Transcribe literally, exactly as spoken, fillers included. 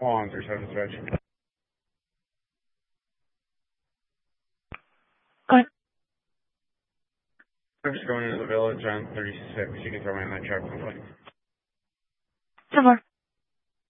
One through seven dispatch. Good. I'm just going into the village on thirty-six. You can throw me on that truck. Similar.